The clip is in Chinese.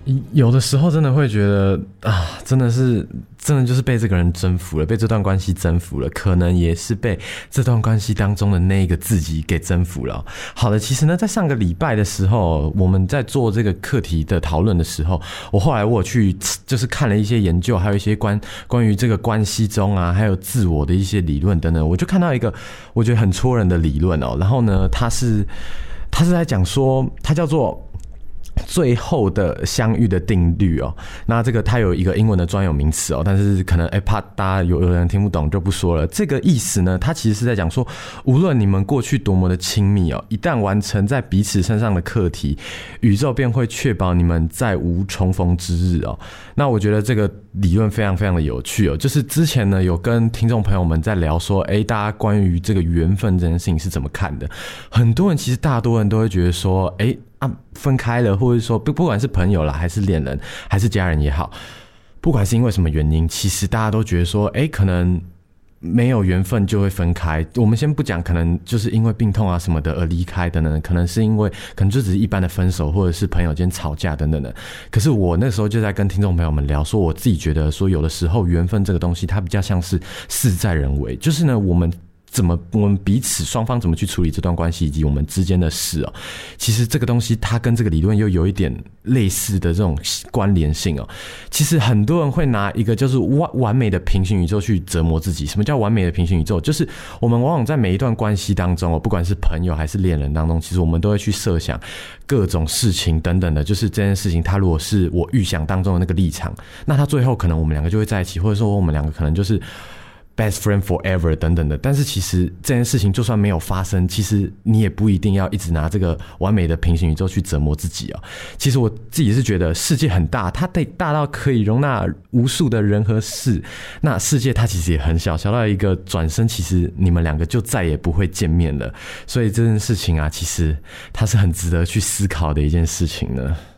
有的时候真的会觉得啊，真的就是被这个人征服了，被这段关系征服了，可能也是被这段关系当中的那个自己给征服了。好的，其实呢，在上个礼拜的时候，我们在做这个课题的讨论的时候，我有去就是看了一些研究，还有一些关于这个关系中啊，还有自我的一些理论等等，我就看到一个我觉得很戳人的理论哦。然后呢，他是在讲说，它叫做最后的相遇的定律哦。那这个它有一个英文的专有名词哦，但是可能怕大家有人听不懂就不说了。这个意思呢，它其实是在讲说，无论你们过去多么的亲密哦，一旦完成在彼此身上的课题，宇宙便会确保你们再无重逢之日哦。那我觉得这个理论非常非常的有趣哦，就是之前呢有跟听众朋友们在聊说，大家关于这个缘分这件事情是怎么看的？很多人其实大多人都会觉得说，分开了，或者说不管是朋友啦，还是恋人，还是家人也好，不管是因为什么原因，其实大家都觉得说，可能没有缘分就会分开。我们先不讲，可能就是因为病痛啊什么的而离开等等，可能是因为可能就只是一般的分手，或者是朋友间吵架等等的。可是我那时候就在跟听众朋友们聊说，我自己觉得说，有的时候缘分这个东西，它比较像是事在人为，就是呢，我们彼此双方怎么去处理这段关系，以及我们之间的事哦。其实这个东西它跟这个理论又有一点类似的这种关联性哦。其实很多人会拿一个就是完美的平行宇宙去折磨自己。什么叫完美的平行宇宙？就是我们往往在每一段关系当中哦，不管是朋友还是恋人当中，其实我们都会去设想各种事情等等的，就是这件事情它如果是我预想当中的那个立场，那它最后可能我们两个就会在一起，或者说我们两个可能就是best friend forever 等等的。但是其实这件事情就算没有发生，其实你也不一定要一直拿这个完美的平行宇宙去折磨自己哦。其实我自己是觉得世界很大，它得大到可以容纳无数的人和事，那世界它其实也很小，小到一个转身，其实你们两个就再也不会见面了。所以这件事情啊，其实它是很值得去思考的一件事情呢。